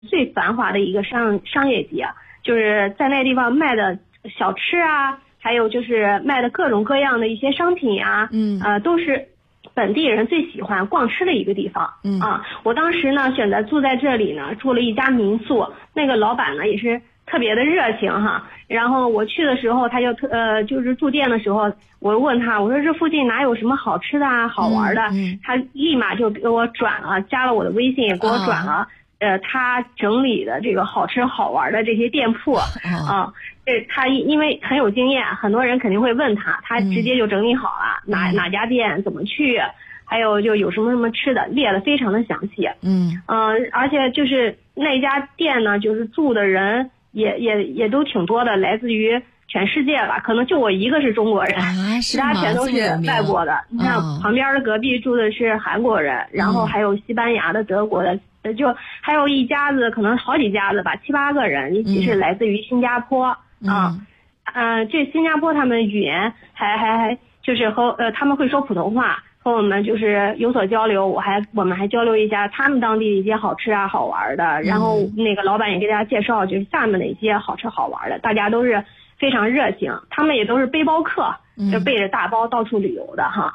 最繁华的一个商业街，就是在那地方卖的小吃啊，还有就是卖的各种各样的一些商品啊，都是本地人最喜欢逛吃的一个地方。我当时呢选择住在这里呢，住了一家民宿，那个老板呢也是特别的热情哈。然后我去的时候，他就是住店的时候，我问他，我说这附近哪有什么好吃的啊，好玩的？他立马就给我转了，加了我的微信，也给我转了。他整理的这个好吃好玩的这些店铺他因为很有经验，很多人肯定会问他，他直接就整理好了，哪家店怎么去，还有就有什么吃的，列的非常的详细。而且就是那家店呢，就是住的人也都挺多的，来自于全世界吧，可能就我一个是中国人，其他全都是外国的。你看旁边的隔壁住的是韩国人，然后还有西班牙的、德国的，就还有一家子，可能好几家子吧，7、8个人，一起是来自于新加坡。这新加坡他们语言还就是和他们会说普通话，和我们就是有所交流。我们还交流一下他们当地的一些好吃啊好玩的，然后那个老板也给大家介绍就是厦门的一些好吃好玩的，大家都是非常热情，他们也都是背包客，就背着大包到处旅游的哈。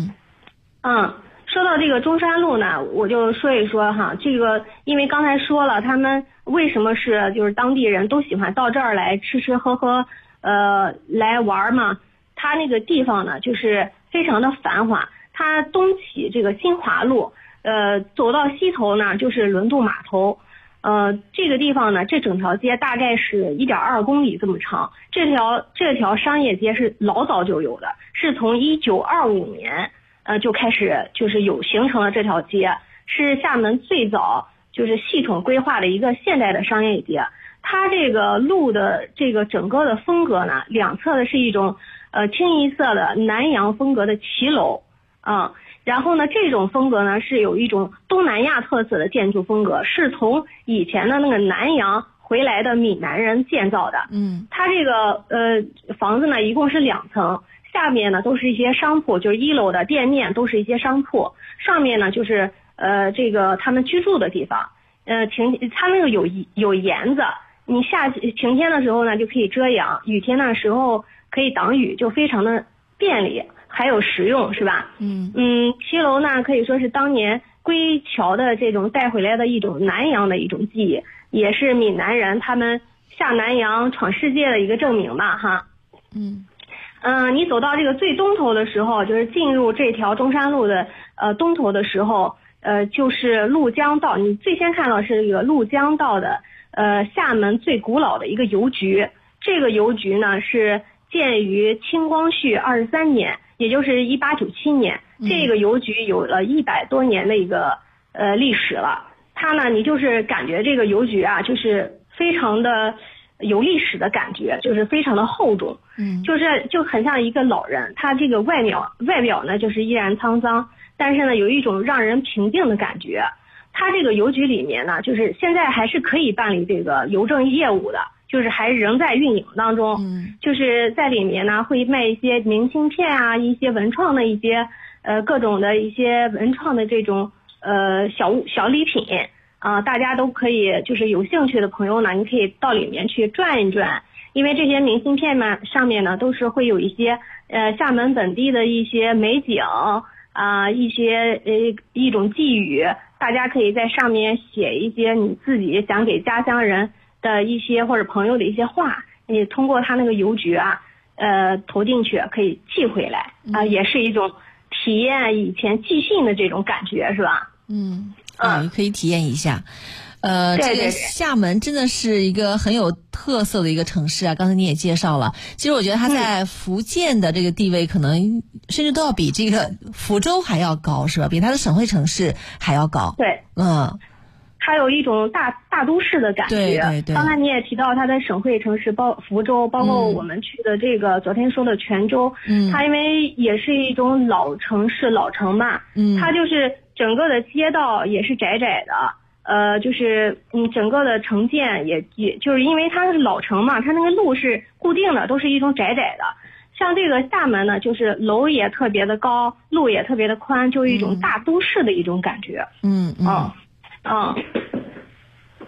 说到这个中山路呢，我就说一说哈，这个因为刚才说了，他们为什么是就是当地人都喜欢到这儿来吃吃喝喝，来玩嘛。它那个地方呢，就是非常的繁华。它东起这个新华路，走到西头呢就是轮渡码头。这个地方呢，这整条街大概是1.2公里这么长。这条商业街是老早就有的，是从1925年。就开始就是形成了这条街，是厦门最早就是系统规划的一个现代的商业街。它这个路的这个整个的风格呢，两侧的是一种清一色的南洋风格的骑楼然后呢这种风格呢是有一种东南亚特色的建筑风格，是从以前的那个南洋回来的闽南人建造的。它这个房子呢一共是2层。下面呢都是一些商铺，就是1楼的店面都是一些商铺，上面呢就是这个他们居住的地方。它那个有檐子，你晴天的时候呢就可以遮阳，雨天的时候可以挡雨，就非常的便利，还有实用，是吧？骑楼呢可以说是当年归侨的这种带回来的一种南洋的一种记忆，也是闽南人他们下南洋闯世界的一个证明吧哈。你走到这个最东头的时候，就是进入这条中山路的东头的时候，就是鹭江道。你最先看到是这个鹭江道的厦门最古老的一个邮局。这个邮局呢是建于清光绪23年，也就是1897年。这个邮局有了100多年的一个历史了。它呢，你就是感觉这个邮局啊，就是非常的有历史的感觉，就是非常的厚重。就很像一个老人，他这个外表呢就是依然沧桑，但是呢有一种让人平静的感觉。他这个邮局里面呢，就是现在还是可以办理这个邮政业务的，就是还仍在运营当中。就是在里面呢会卖一些明信片啊，一些文创的一些各种的一些文创的这种小礼品大家都可以，就是有兴趣的朋友呢，你可以到里面去转一转。因为这些明信片呢上面呢都是会有一些厦门本地的一些美景一些一种寄语，大家可以在上面写一些你自己想给家乡人的一些或者朋友的一些话，你通过他那个邮局投进去可以寄回来也是一种体验以前寄信的这种感觉，是吧？ 可以体验一下。这个厦门真的是一个很有特色的一个城市啊，刚才你也介绍了。其实我觉得它在福建的这个地位可能甚至都要比这个福州还要高，是吧？比它的省会城市还要高。 对，它有一种大都市的感觉。 对。 刚才你也提到它的省会城市福州，包括我们去的这个昨天说的泉州，它因为也是一种老城市老城嘛，它就是整个的街道也是窄窄的。就是整个的城建也就是因为它是老城嘛，它那个路是固定的，都是一种窄窄的。像这个厦门呢，就是楼也特别的高，路也特别的宽，就是一种大都市的一种感觉。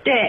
对。